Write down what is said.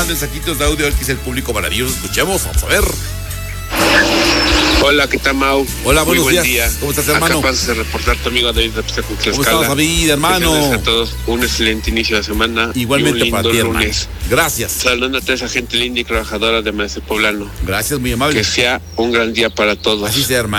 mensajitos de audio, el que es el público maravilloso. Escuchemos, vamos a ver. Hola, ¿qué tal, Mau? Hola, buenos Muy buen días. día. ¿Cómo estás, hermano? Acá pasas a reportar tu amigo David de Tlaxcala. ¿Cómo estás, David, hermano? Gracias a todos. Un excelente inicio de semana. Igualmente y un lindo para ti, hermano. lunes. Gracias. Saludando a toda esa gente linda y trabajadora de Amanecer Poblano. Gracias, muy amable. Que sea un gran día para todos. Así sea, hermano.